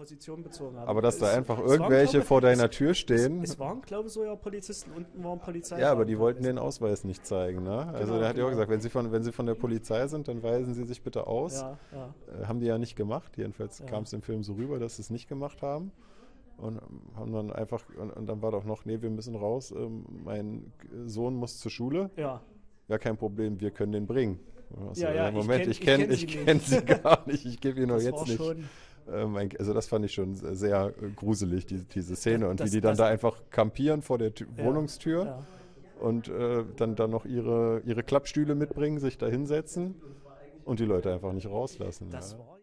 Position bezogen haben. Aber dass da einfach es waren, irgendwelche glaube, vor deiner Tür stehen. Es waren, glaube ich, so ja Polizisten, unten waren Polizei. Ja, aber die wollten den Ausweis nicht zeigen. Ne? Also Genau, der hat ja auch genau. gesagt, wenn Sie von der Polizei sind, dann weisen Sie sich bitte aus. Ja, ja. Haben die ja nicht gemacht. Jedenfalls Ja. kam es im Film so rüber, dass sie es nicht gemacht haben. Und haben dann einfach, und dann war doch noch, nee, wir müssen raus, mein Sohn muss zur Schule. Ja. Ja, kein Problem, wir können den bringen. Ja, ja, Moment, ich kenn kenn sie gar nicht, ich gebe ihn doch Das jetzt war nicht. schon- Also das fand ich schon sehr gruselig, diese Szene. Und wie die dann das- da einfach kampieren vor der Wohnungstür Ja. und dann noch ihre Klappstühle mitbringen, sich da hinsetzen und die Leute einfach nicht rauslassen. Das Ja. war